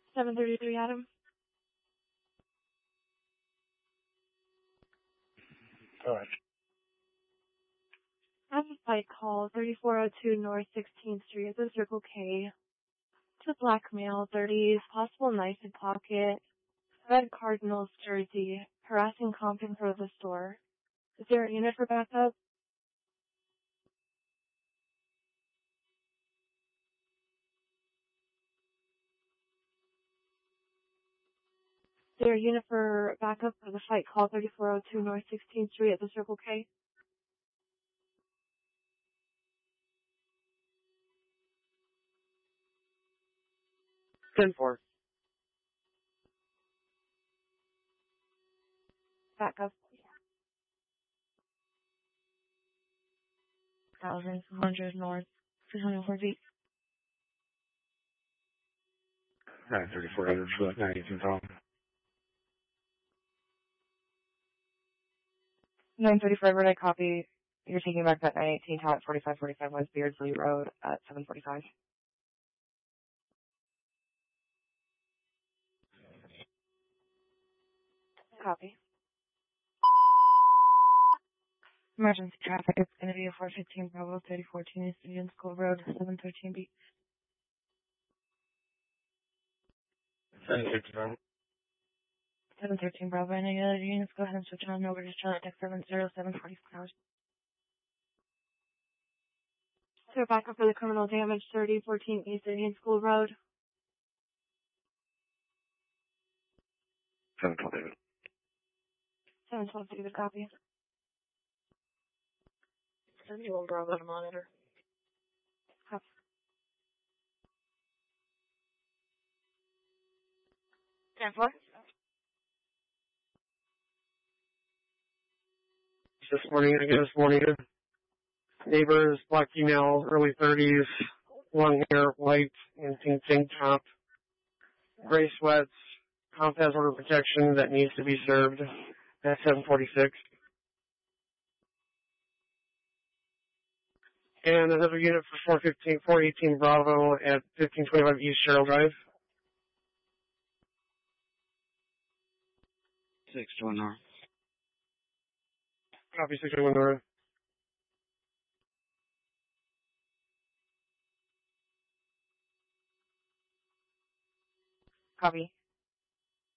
733 Adam. Go ahead. I have a fight call, 3402 North 16th Street, the Circle K. To blackmail, 30s, possible knife in pocket, red Cardinals jersey, harassing comp in front of the store. Is there a unit for backup? Is there a unit for backup for the fight call, 3402 North 16th Street at the Circle K? 10-4. Backup. 1,400 North, 304 feet. 934 for that 918 call. 935 Red, I copy. You're taking back that 918 top 4545 West Beardsley Road at 745. Copy. Emergency traffic is going to be a 415 Bravo 3014 East Indian School Road, 713B. 761. 713 Bravo. Any other units, go ahead and switch on over to Charlotte Tech 70744. So back up for the criminal damage, 3014 East Indian School Road. 712 David. 712 David, copy. 71 Bravo to monitor. Copy. Stand for? This morning, neighbors, black female, early 30s, long hair, white, and pink tank top, gray sweats, comp has order protection that needs to be served at 746. And another unit for 418 Bravo at 1525 East Sherrill Drive. 621 North. Copy 621 North. Copy.